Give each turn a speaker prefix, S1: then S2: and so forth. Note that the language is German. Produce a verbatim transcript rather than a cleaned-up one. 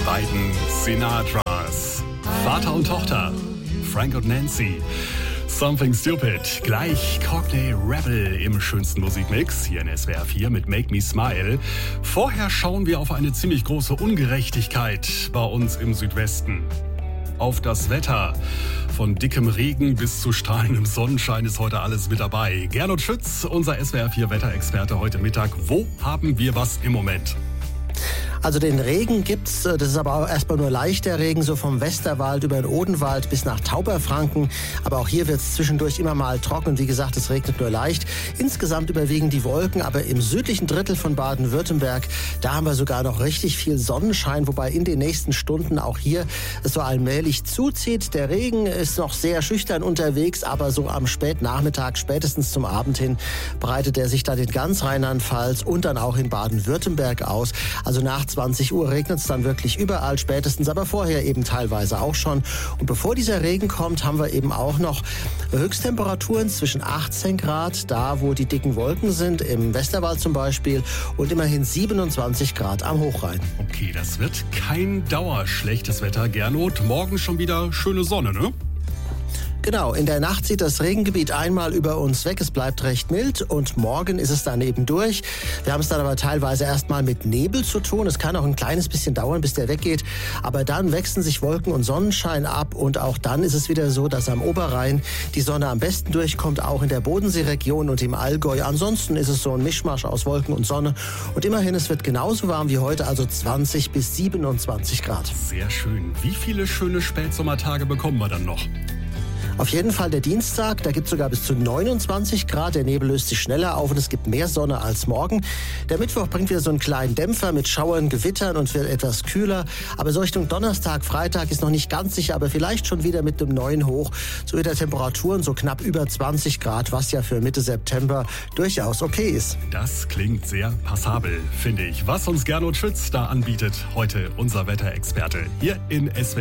S1: beiden Sinatras. Vater und Tochter, Frank und Nancy. Something Stupid. Gleich Cockney Rebel im schönsten Musikmix hier in S W R vier mit Make Me Smile. Vorher schauen wir auf eine ziemlich große Ungerechtigkeit bei uns im Südwesten. Auf das Wetter. Von dickem Regen bis zu strahlendem Sonnenschein ist heute alles mit dabei. Gernot Schütz, unser S W R vier Wetterexperte heute Mittag. Wo haben wir was im Moment?
S2: Also den Regen gibt's, das ist aber auch erstmal nur leichter Regen, so vom Westerwald über den Odenwald bis nach Tauberfranken. Aber auch hier wird's zwischendurch immer mal trocken. Wie gesagt, es regnet nur leicht. Insgesamt überwiegen die Wolken, aber im südlichen Drittel von Baden-Württemberg, da haben wir sogar noch richtig viel Sonnenschein, wobei in den nächsten Stunden auch hier es so allmählich zuzieht. Der Regen ist noch sehr schüchtern unterwegs, aber so am Spätnachmittag, spätestens zum Abend hin, breitet er sich dann in ganz Rheinland-Pfalz und dann auch in Baden-Württemberg aus. Also nach zwanzig Uhr regnet es dann wirklich überall spätestens, aber vorher eben teilweise auch schon. Und bevor dieser Regen kommt, haben wir eben auch noch Höchsttemperaturen zwischen achtzehn Grad, da wo die dicken Wolken sind, im Westerwald zum Beispiel, und immerhin siebenundzwanzig Grad am Hochrhein.
S1: Okay, das wird kein dauerschlechtes Wetter, Gernot. Morgen schon wieder schöne Sonne, ne?
S2: Genau, in der Nacht zieht das Regengebiet einmal über uns weg. Es bleibt recht mild und morgen ist es dann eben durch. Wir haben es dann aber teilweise erstmal mit Nebel zu tun. Es kann auch ein kleines bisschen dauern, bis der weggeht. Aber dann wechseln sich Wolken und Sonnenschein ab und auch dann ist es wieder so, dass am Oberrhein die Sonne am besten durchkommt, auch in der Bodenseeregion und im Allgäu. Ansonsten ist es so ein Mischmasch aus Wolken und Sonne. Und immerhin, es wird genauso warm wie heute, also zwanzig bis siebenundzwanzig Grad.
S1: Sehr schön. Wie viele schöne Spätsommertage bekommen wir dann noch?
S2: Auf jeden Fall der Dienstag, da gibt es sogar bis zu neunundzwanzig Grad. Der Nebel löst sich schneller auf und es gibt mehr Sonne als morgen. Der Mittwoch bringt wieder so einen kleinen Dämpfer mit Schauern, Gewittern und wird etwas kühler. Aber so Richtung Donnerstag, Freitag ist noch nicht ganz sicher, aber vielleicht schon wieder mit einem neuen Hoch. So wieder Temperaturen so knapp über zwanzig Grad, was ja für Mitte September durchaus okay ist.
S1: Das klingt sehr passabel, finde ich. Was uns Gernot Schütz da anbietet, heute unser Wetterexperte hier in S W R.